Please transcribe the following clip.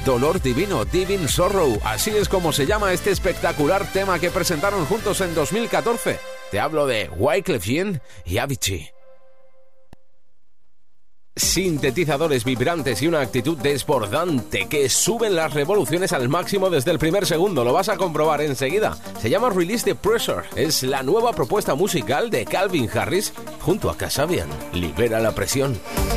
Dolor Divino, Divine Sorrow. Así es como se llama este espectacular tema que presentaron juntos en 2014. Te hablo de Wyclef Jean y Avicii. Sintetizadores vibrantes y una actitud desbordante que suben las revoluciones al máximo desde el primer segundo. Lo vas a comprobar enseguida. Se llama Release the Pressure. Es la nueva propuesta musical de Calvin Harris junto a Kasabian. Libera la presión.